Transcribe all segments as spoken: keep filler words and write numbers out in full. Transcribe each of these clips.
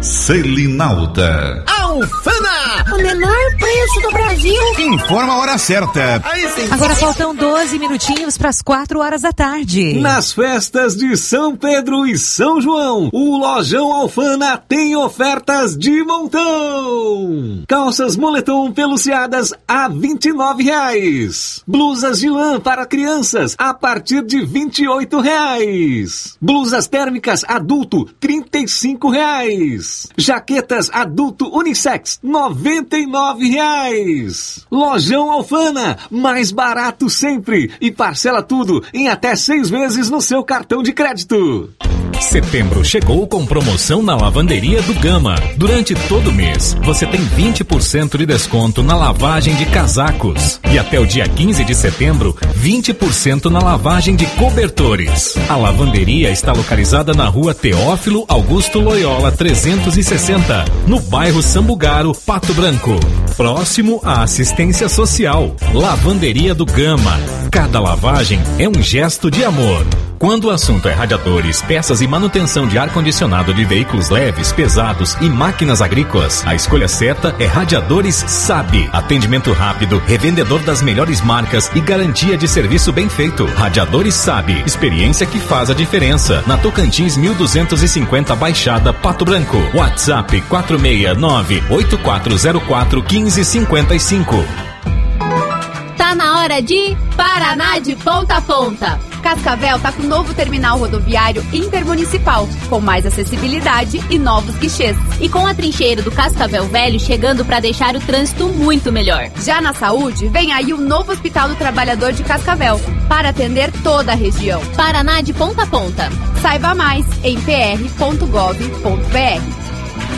Selinalta. Alfana! O menor preço do Brasil. Informa a hora certa. Aí sim. Agora faltam doze minutinhos para as quatro horas da tarde. Nas festas de São Pedro e São João, o Lojão Alfana tem ofertas de montão. Calças moletom peluciadas a vinte e nove reais. Blusas de lã para crianças a partir de vinte e oito reais. Blusas térmicas adulto trinta e cinco reais. Jaquetas adulto unissex noventa e nove reais. Lojão Alfana, mais barato sempre e parcela tudo em até seis vezes no seu cartão de crédito. Setembro chegou com promoção na Lavanderia do Gama. Durante todo o mês, você tem vinte por cento de desconto na lavagem de casacos. E até o dia quinze de setembro, vinte por cento na lavagem de cobertores. A lavanderia está localizada na rua Teófilo Augusto Loyola trezentos e sessenta, no bairro Sambugaro, Pato Branco. Próximo à assistência social. Lavanderia do Gama. Cada lavagem é um gesto de amor. Quando o assunto é radiadores, peças e manutenção de ar-condicionado de veículos leves, pesados e máquinas agrícolas, a escolha certa é Radiadores Sabe. Atendimento rápido, revendedor das melhores marcas e garantia de serviço bem feito. Radiadores Sabe. Experiência que faz a diferença. Na Tocantins mil duzentos e cinquenta Baixada, Pato Branco. WhatsApp quatro seis nove, oito quatro zero quatro, um cinco cinco cinco. Tá na hora de Paraná de Ponta a Ponta. Cascavel tá com o novo terminal rodoviário intermunicipal, com mais acessibilidade e novos guichês. E com a trincheira do Cascavel Velho chegando para deixar o trânsito muito melhor. Já na saúde, vem aí o novo Hospital do Trabalhador de Cascavel, para atender toda a região. Paraná de Ponta a Ponta. Saiba mais em p r ponto gov ponto b r.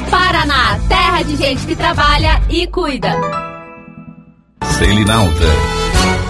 Paraná, terra de gente que trabalha e cuida. Selinalta.